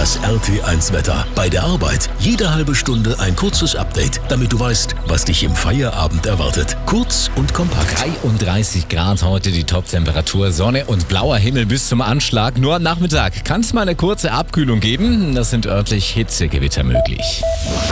Das RT1 Wetter. Bei der Arbeit jede halbe Stunde ein kurzes Update, damit du weißt, was dich im Feierabend erwartet. Kurz und kompakt. 33 Grad heute die Top-Temperatur, Sonne und blauer Himmel bis zum Anschlag. Nur am Nachmittag kann es mal eine kurze Abkühlung geben. Das sind örtlich Hitzegewitter möglich.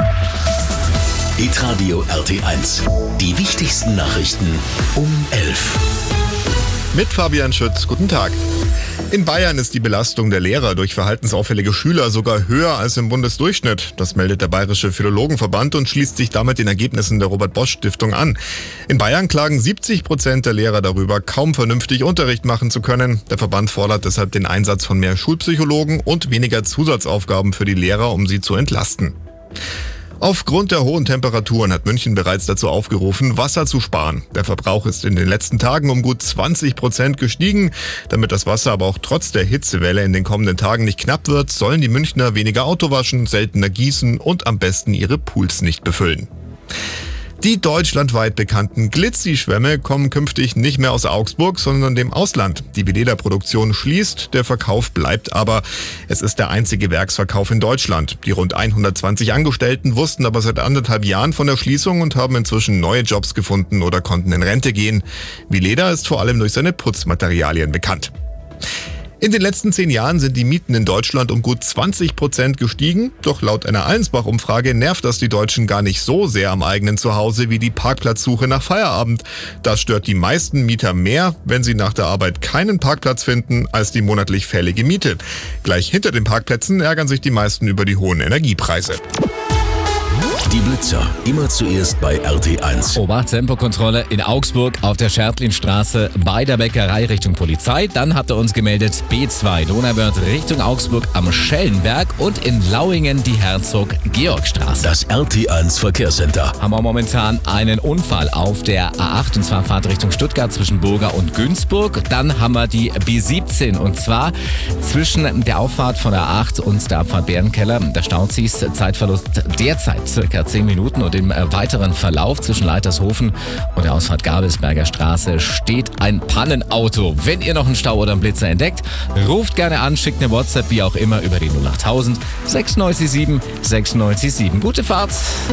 Hitradio RT1. Die wichtigsten Nachrichten um 11. Mit Fabian Schütz, guten Tag. In Bayern ist die Belastung der Lehrer durch verhaltensauffällige Schüler sogar höher als im Bundesdurchschnitt. Das meldet der Bayerische Philologenverband und schließt sich damit den Ergebnissen der Robert-Bosch-Stiftung an. In Bayern klagen 70% der Lehrer darüber, kaum vernünftig Unterricht machen zu können. Der Verband fordert deshalb den Einsatz von mehr Schulpsychologen und weniger Zusatzaufgaben für die Lehrer, um sie zu entlasten. Aufgrund der hohen Temperaturen hat München bereits dazu aufgerufen, Wasser zu sparen. Der Verbrauch ist in den letzten Tagen um gut 20% gestiegen. Damit das Wasser aber auch trotz der Hitzewelle in den kommenden Tagen nicht knapp wird, sollen die Münchner weniger Auto waschen, seltener gießen und am besten ihre Pools nicht befüllen. Die deutschlandweit bekannten Glitzy-Schwämme kommen künftig nicht mehr aus Augsburg, sondern dem Ausland. Die Veleda-Produktion schließt, der Verkauf bleibt aber. Es ist der einzige Werksverkauf in Deutschland. Die rund 120 Angestellten wussten aber seit 1,5 Jahren von der Schließung und haben inzwischen neue Jobs gefunden oder konnten in Rente gehen. Veleda ist vor allem durch seine Putzmaterialien bekannt. In den letzten 10 Jahren sind die Mieten in Deutschland um gut 20% gestiegen. Doch laut einer Allensbach-Umfrage nervt das die Deutschen gar nicht so sehr am eigenen Zuhause wie die Parkplatzsuche nach Feierabend. Das stört die meisten Mieter mehr, wenn sie nach der Arbeit keinen Parkplatz finden, als die monatlich fällige Miete. Gleich hinter den Parkplätzen ärgern sich die meisten über die hohen Energiepreise. Die Blitzer. Immer zuerst bei RT1. Obacht, Tempokontrolle in Augsburg auf der Schertlinstraße bei der Bäckerei Richtung Polizei. Dann hat er uns gemeldet B2 Donauwörth Richtung Augsburg am Schellenberg und in Lauingen die Herzog-Georg-Straße. Das RT1 Verkehrscenter. Haben wir momentan einen Unfall auf der A8 und zwar Fahrt Richtung Stuttgart zwischen Burga und Günzburg. Dann haben wir die B17 und zwar zwischen der Auffahrt von der A8 und der Abfahrt Bärenkeller. Da staut sich Zeitverlust derzeit circa 10 Minuten und im weiteren Verlauf zwischen Leitershofen und der Ausfahrt Gabelsberger Straße steht ein Pannenauto. Wenn ihr noch einen Stau oder einen Blitzer entdeckt, ruft gerne an, schickt eine WhatsApp, wie auch immer, über die 08000 697 697. Gute Fahrt!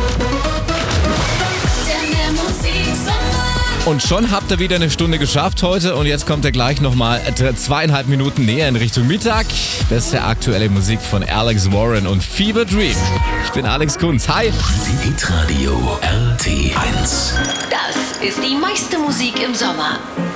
Und schon habt ihr wieder eine Stunde geschafft heute und jetzt kommt ihr gleich nochmal 2,5 Minuten näher in Richtung Mittag. Beste aktuelle Musik von Alex Warren und Fever Dream. Ich bin Alex Kunz. Hi! Hitradio RT1. Das ist die meiste Musik im Sommer.